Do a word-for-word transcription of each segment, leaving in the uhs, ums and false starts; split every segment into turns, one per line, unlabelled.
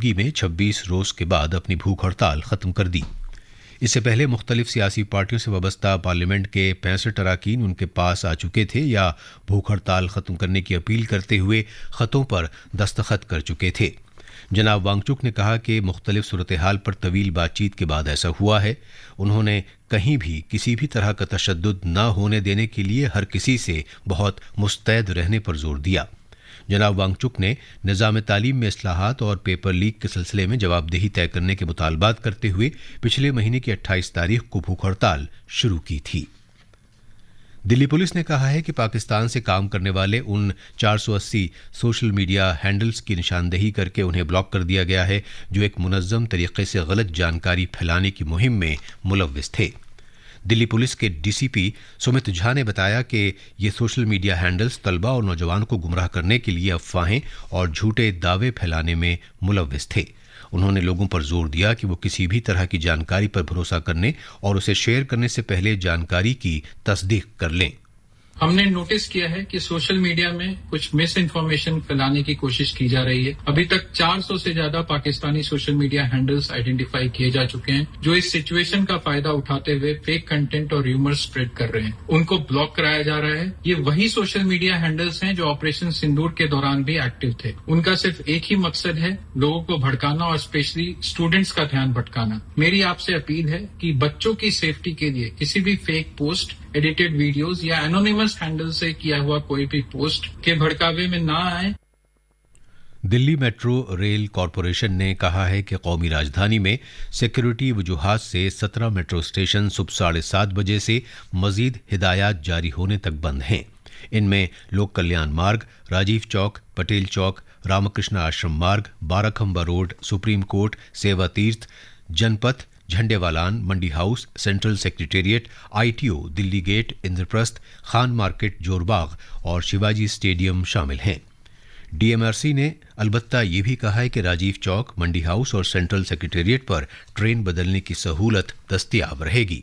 मौजूदगी में छब्बीस रोज के बाद अपनी भूख हड़ताल खत्म कर दी। इससे पहले मुख्तलिफ सियासी पार्टियों से वाबस्ता पार्लियामेंट के पैंसठ अरकान उनके पास आ चुके थे या भूख हड़ताल खत्म करने की अपील करते हुए खतों पर दस्तखत कर चुके थे। जनाब वांगचुक ने कहा कि मुख्तलिफ सूरत हाल पर तवील बातचीत के बाद ऐसा हुआ है। उन्होंने कहीं भी किसी भी तरह का तशद्दुद न होने देने के लिए हर किसी से बहुत मुस्तैद रहने पर जोर दिया। जनाब वांगचुक ने निज़ाम तालीम में इस्लाहात और पेपर लीक के सिलसिले में जवाबदेही तय करने के मुतालबात करते हुए पिछले महीने की अट्ठाईस तारीख को भूख हड़ताल शुरू की थी। दिल्ली पुलिस ने कहा है कि पाकिस्तान से काम करने वाले उन चार सौ अस्सी सोशल मीडिया हैंडल्स की निशानदेही करके उन्हें ब्लॉक कर दिया गया है जो एक मुनज़्ज़म तरीके से गलत जानकारी फैलाने की मुहिम में मुलव्विस थे। दिल्ली पुलिस के डीसीपी सुमित झा ने बताया कि ये सोशल मीडिया हैंडल्स तलबा और नौजवानों को गुमराह करने के लिए अफवाहें और झूठे दावे फैलाने में मुलव्विस थे। उन्होंने लोगों पर जोर दिया कि वो किसी भी तरह की जानकारी पर भरोसा करने और उसे शेयर करने से पहले जानकारी की तस्दीक कर लें।
हमने नोटिस किया है कि सोशल मीडिया में कुछ मिस इन्फॉर्मेशन फैलाने की कोशिश की जा रही है। अभी तक चार सौ से ज्यादा Pakistani social media handles identify किए जा चुके हैं जो इस सिचुएशन का फायदा उठाते हुए फेक कंटेंट और र्यूमर्स स्प्रेड कर रहे हैं। उनको ब्लॉक कराया जा रहा है। ये वही सोशल मीडिया हैंडल्स हैं जो ऑपरेशन सिंदूर के दौरान भी एक्टिव थे। उनका सिर्फ एक ही मकसद है, लोगों को भड़काना और स्पेशली स्टूडेंट्स का ध्यान भटकाना। मेरी आपसे अपील है कि बच्चों की सेफ्टी के लिए किसी भी फेक पोस्ट, एडिटेड वीडियोस या एनोनिमस हैंडल से किया हुआ कोई भी पोस्ट के भड़कावे में ना आए।
दिल्ली मेट्रो रेल कॉरपोरेशन ने कहा है कि कौमी राजधानी में सिक्योरिटी वजूहात से सत्रह मेट्रो स्टेशन सुबह साढ़े सात बजे से मजीद हिदायत जारी होने तक बंद हैं। इनमें लोक कल्याण मार्ग, राजीव चौक, पटेल चौक, रामकृष्ण आश्रम मार्ग, बाराखंबा रोड, सुप्रीम कोर्ट, सेवा तीर्थ, जनपथ, झंडेवालान, मंडी house, central secretariat, ITO, Delhi gate, Indraprastha, Khan market, Jorbagh और शिवाजी स्टेडियम शामिल हैं। डीएमआरसी ने अलबत्ता ये भी कहा है कि राजीव चौक, मंडी हाउस और सेंट्रल सेक्रेटेरिएट पर ट्रेन बदलने की सहूलत दस्तयाब रहेगी।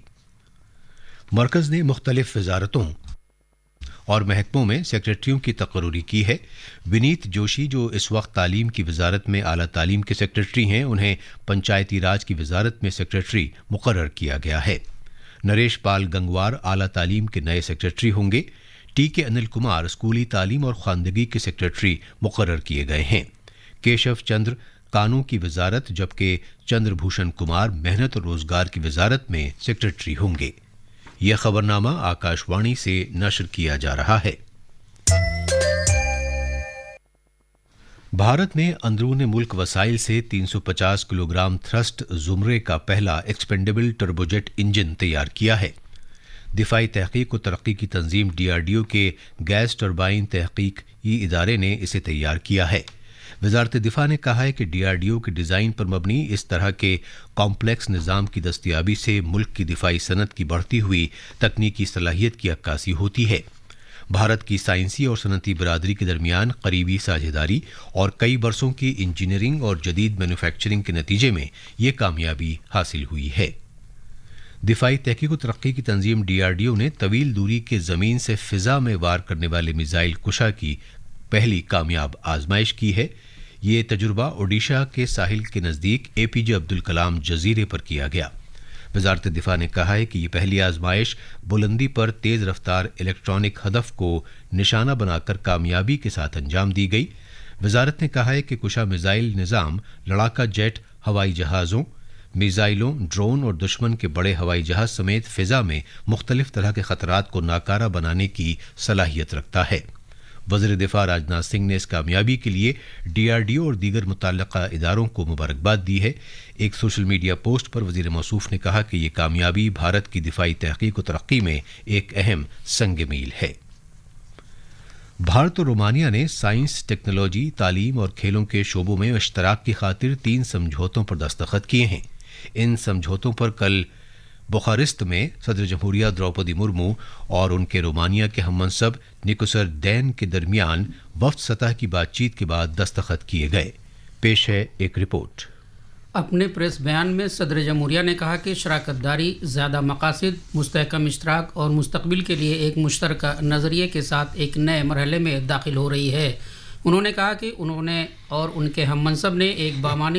मरकज ने मुख्तलिफ वजारतों और महकमों में सेक्रेटरियों की तकर्री की है। विनीत जोशी जो इस वक्त तालीम की वजारत में आला तालीम के सेक्रेटरी हैं, उन्हें पंचायती राज की वजारत में सेक्रेटरी मुकर्रर किया गया है। नरेश पाल गंगवार आला तालीम के नए सेक्रेटरी होंगे। टी के अनिल कुमार स्कूली तालीम और खानदगी के सेक्रेटरी मुकर्रर किए गए हैं। केशव चंद्र कानून की वजारत जबकि चंद्रभूषण कुमार मेहनत और रोजगार की वजारत में सेक्रेटरी होंगे। यह खबरनामा आकाशवाणी से नशर किया जा रहा है। भारत ने अंदरूनी मुल्क वसाइल से तीन सौ पचास किलोग्राम थ्रस्ट जुमरे का पहला एक्सपेंडेबल टर्बोजेट इंजन तैयार किया है। दिफाई तहकीक और तरक्की की तंजीम डीआरडीओ के गैस टरबाइन तहकीकी इदारे ने इसे तैयार किया है। वजारत दिफा ने कहा है कि डीआरडीओ के डिज़ाइन पर मबनी इस तरह के कॉम्प्लेक्स निज़ाम की दस्तयाबी से मुल्क की दिफाई सनत की बढ़ती हुई तकनीकी सलाहियत की अक्कासी होती है। भारत की साइंसी और सनती बरादरी के दरमियान करीबी साझेदारी और कई बरसों की इंजीनियरिंग और जदीद मैन्युफैक्चरिंग के नतीजे में ये कामयाबी हासिल हुई है। दिफाई तहकीक और तरक्की की तंजीम डीआरडीओ ने तवील दूरी के ज़मीन से फिजा में वार करने वाले मिसाइल कुशा की पहली कामयाब आजमाइश की है। ये तजुर्बा ओडिशा के साहिल के नज़दीक एपीजे अब्दुल कलाम जजीरे पर किया गया। वजारत दिफा ने कहा है कि ये पहली आजमाइश बुलंदी पर तेज़ रफ्तार इलेक्ट्रॉनिक हदफ को निशाना बनाकर कामयाबी के साथ अंजाम दी गई। वजारत ने कहा है कि कुशा मिसाइल निज़ाम लड़ाका जेट हवाई जहाज़ों, मिसाइलों, ड्रोन और दुश्मन के बड़े हवाई जहाज समेत फिजा में मुख्तलिफ तरह के खतरात को नाकारा बनाने की सलाहियत रखता है। वज़ीर दिफा राजनाथ सिंह ने इस कामयाबी के लिए डीआरडीओ और दीगर मुतल्लका इदारों को मुबारकबाद दी है। एक सोशल मीडिया पोस्ट पर वज़ीर मौसूफ ने कहा कि ये कामयाबी भारत की दिफाई तहकीक और तरक्की में एक अहम संग मील है। भारत और रोमानिया ने साइंस, टेक्नोलॉजी, तालीम और खेलों के शोबों में इश्तराक की खातिर तीन समझौतों पर दस्तखत किए हैं। इन समझौतों पर कल बुखारेस्ट में सदर जमहूरिया द्रौपदी मुर्मू और उनके रोमानिया के हममनसब निकोसर दैन के दरमियान वफ्द सतह की बातचीत के बाद दस्तखत किए गए। पेश है एक रिपोर्ट।
अपने प्रेस बयान में सदर जमहूरिया ने कहा कि शराकतदारी ज़्यादा मकासद, मुस्तहकम इश्तराक और मुस्तकबिल के लिए एक मुश्तरका नज़रिए के साथ एक नए मरहले में दाखिल हो रही है। उन्होंने कहा कि उन्होंने और उनके हममनसब ने एक बामानी